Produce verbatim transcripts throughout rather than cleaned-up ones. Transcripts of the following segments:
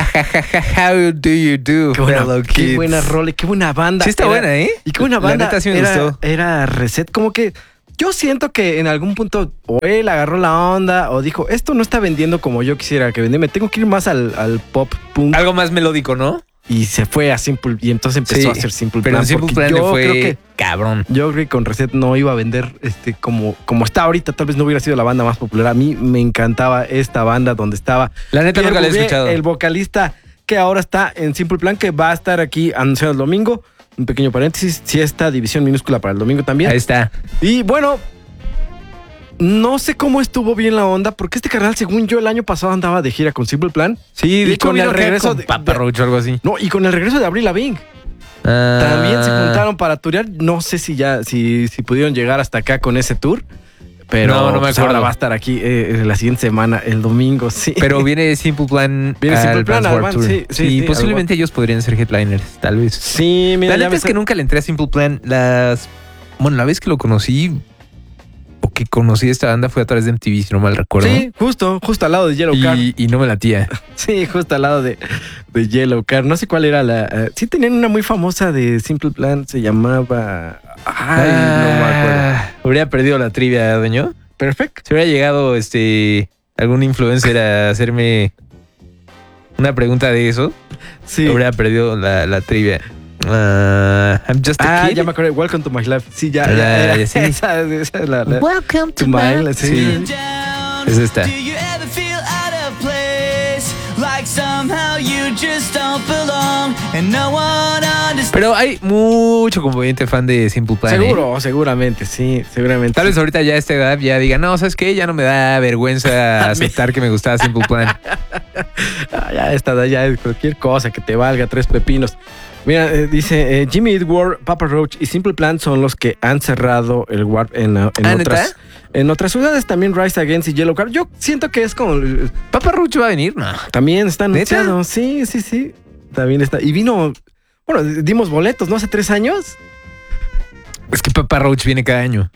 How do you do, Qué buena, fellow qué kids? buena rola, qué buena banda. Sí está Era- buena, ¿eh? Y qué buena La banda. neta sí me era, gustó. Era Reset, como que yo siento que en algún punto o él agarró la onda o dijo, esto no está vendiendo como yo quisiera que vendiera, me tengo que ir más al, al pop punk. Algo más melódico, ¿no? Y se fue a Simple, y entonces empezó Sí, a hacer Simple Pero Plan. en Simple porque Plan le yo fue creo que cabrón. Yo creo que con Reset no iba a vender este como, como está ahorita. Tal vez no hubiera sido la banda más popular. A mí me encantaba esta banda donde estaba La neta Pierre nunca la he Bouvier, escuchado. el vocalista que ahora está en Simple Plan, que va a estar aquí anunciado el domingo. Un pequeño paréntesis, si esta división minúscula para el domingo también. Ahí está. Y bueno, no sé cómo estuvo bien la onda, porque este canal, según yo, el año pasado andaba de gira con Simple Plan. Sí, Y de hecho con vino el acá regreso con de- Papa Roach o algo así. No, y con el regreso de Avril Lavigne. Ah. También se juntaron para turear. No sé si ya, si, si pudieron llegar hasta acá con ese tour. Pero No, no me pues, acuerdo. ahora va a estar aquí eh, la siguiente semana, el domingo, sí. Pero viene Simple Plan Viene al Simple Plan Vans al Warped Vans, Tour. sí, sí, sí, posiblemente ellos podrían ser headliners, tal vez. Sí, mira, La ya neta me es sa- que nunca le entré a Simple Plan. Las... Bueno, la vez que lo conocí, o que conocí esta banda fue a través de M T V, si no mal recuerdo. Sí, justo, justo al lado de Yellow Card. Y, y no me latía. Sí, justo al lado de, de Yellow Card. No sé cuál era la. eh, sí, tenían una muy famosa de Simple Plan, se llamaba. Ay, no me acuerdo. Ah, Hubiera perdido la trivia, dueño. Perfecto. Si hubiera llegado este algún influencer a hacerme una pregunta de eso, Sí. hubiera perdido la, la trivia. Ah, I'm just a Ah, kid. ya me acuerdo. Welcome to my life. Sí, ya, Ya, ya era. ya, sí. Esa, esa es la. la Welcome to my life. Sí. Sí. Es esta. Do you ever feel out of place? Like somehow you just don't belong and no one understands. Pero hay mucho componente fan de Simple Plan. ¿eh? Seguro, seguramente, sí, seguramente. Tal vez ahorita ya a esta edad ya diga, no, ¿sabes qué? Ya no me da vergüenza aceptar que me gustaba Simple Plan. Ah, ya esta, ya es cualquier cosa que te valga tres pepinos. Mira, eh, dice eh, Jimmy Eat World, Papa Roach y Simple Plan son los que han cerrado el Warp en, en ¿Ah, otras neta? en otras ciudades. También Rise Against y Yellow Card. Yo siento que es como eh, ¿Papa Roach va a venir? No. también está ¿Neta? anunciado. Sí, sí, sí. También está. Y vino, bueno, dimos boletos, ¿no? Hace tres años. Es que Papa Roach viene cada año.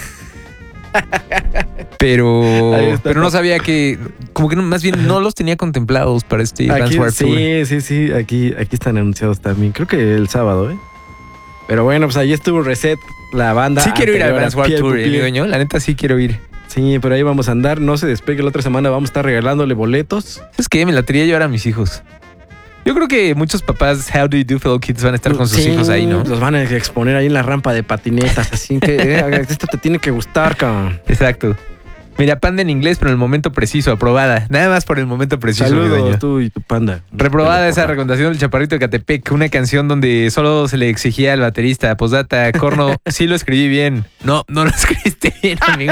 Pero, Ahí está. pero no sabía que, como que no- más bien no los tenía contemplados para este Vans Aquí, Warped Tour. sí, sí, sí. Aquí, aquí están anunciados también. Creo que el sábado, ¿eh? Pero bueno, pues ahí estuvo Reset, la banda. Sí quiero ir al anterior Vans a Warped Pierre Tour, eh, mi Bouvier. dueño. La neta sí quiero ir. Sí, pero ahí vamos a andar. No se despegue. La otra semana vamos a estar regalándole boletos. Es que me la quería llevar a mis hijos. Yo creo que muchos papás, How Do You Do, Fellow Kids, van a estar con sus Sí, hijos ahí, ¿no? Los van a exponer ahí en la rampa de patinetas. Así que eh, esto te tiene que gustar, cabrón. Exacto. Mira, panda en inglés, pero en el momento preciso, aprobada. Nada más por el momento preciso, mi dueño. Saludos tú y tu panda. Reprobada Pero, esa porfa. recomendación del Chaparrito de Catepec, una canción donde solo se le exigía al baterista, posdata, corno, sí lo escribí bien. No, no lo escribiste bien, amigo.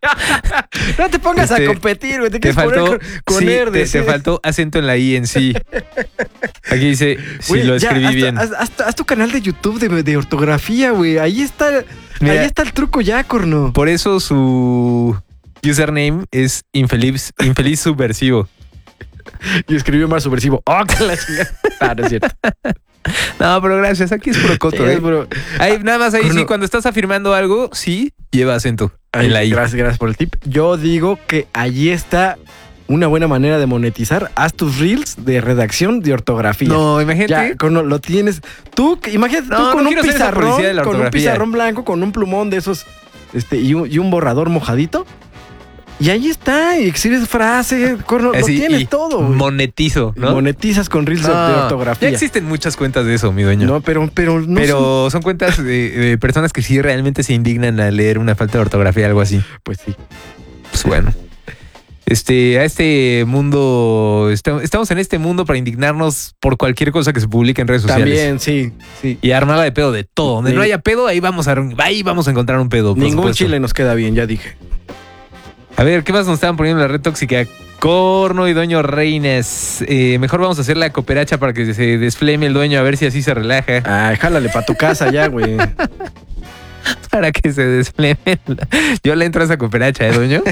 No te pongas Este, a competir, güey. Te, Te quieres faltó, poner con, con sí, R, te, sí. te faltó acento en la I en sí. Aquí dice, sí Güey, lo ya, escribí haz, bien. Haz, haz- haz tu canal de YouTube de, de ortografía, güey. Ahí está, Mira. ahí está el truco ya, corno. Por eso su username es infeliz, infeliz subversivo. Y escribió más subversivo. ¡Oh, que la chingada! Ah, no es cierto. No, pero gracias, aquí es puro coto, Sí, ¿eh? bro. Ahí, nada más ahí Corno. sí, cuando estás afirmando algo, sí, lleva acento Ay, en la I. gracias, gracias por el tip. Yo digo que allí está una buena manera de monetizar. Haz tus reels de redacción de ortografía. No, imagínate. Ya, con, lo tienes. Tú, que- imagínate No, tú no con un quiero ser esa pizarrón, policía de la con un ortografía. pizarrón blanco, con un plumón de esos, este, y un, y un borrador mojadito. Y ahí está, y exhibes frase, corno, lo Así, tienes y todo. güey. monetizo, Y ¿no? monetizas con reels de- No, de ya ortografía. existen muchas cuentas de eso, mi dueño. No, pero, pero no pero son cuentas de, de personas que sí realmente se indignan a leer una falta de ortografía, algo así. son- pues sí. Pues bueno. Este, a este mundo, esta- estamos en este mundo para indignarnos por cualquier cosa que se publique en redes sociales. También, sí, sí. Y armarla de pedo de todo. Donde Ni- no haya pedo, ahí vamos a, ahí vamos a encontrar un pedo. por Ningún supuesto. chile nos queda bien, ya dije. A ver, ¿qué más nos estaban poniendo en la red tóxica? Corno y Doño Reines. Eh, mejor vamos a hacer la cooperacha para que se desfleme el dueño, a ver si así se relaja. Ay, jálale para tu casa ya, güey. Para que se desfleme. Yo le entro a esa cooperacha, ¿eh, dueño?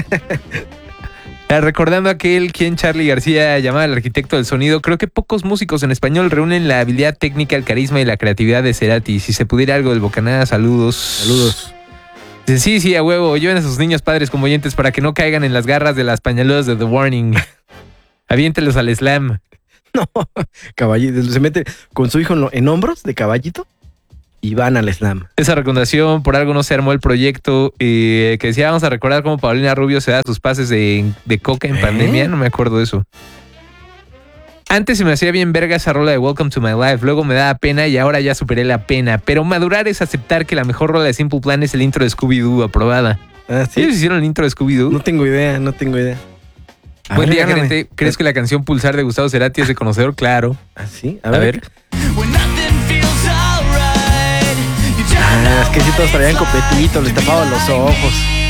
Ah, recordando aquel quien Charlie García llamaba al arquitecto del sonido, creo que pocos músicos en español reúnen la habilidad técnica, el carisma y la creatividad de Cerati. Si se pudiera algo del Bocanada, saludos. Saludos. Dice, sí, sí, a huevo. Lleven a sus niños padres como oyentes para que no caigan en las garras de las pañaludas de The Warning. Aviéntelos al slam. No, caballito. Se mete con su hijo en, lo- en hombros de caballito y van al slam. Esa recomendación, por algo no se armó el proyecto, eh, que decía, vamos a recordar cómo Paulina Rubio se da sus pases de, de coca en ¿Eh? pandemia. No me acuerdo de eso. Antes se me hacía bien verga esa rola de Welcome to My Life, luego me daba pena y ahora ya superé la pena. Pero madurar es aceptar que la mejor rola de Simple Plan es el intro de Scooby-Doo, aprobada. Ah, ¿sí? ¿Ellos hicieron el intro de Scooby-Doo? No tengo idea, no tengo idea. A Buen ver, día, regálame. gerente. ¿Crees que la canción Pulsar de Gustavo Cerati es de conocedor? Claro. ¿Ah, sí? A ver. When nothing feels alright, you turn Ah, es que sí todos traían copetito, les tapaban los ojos.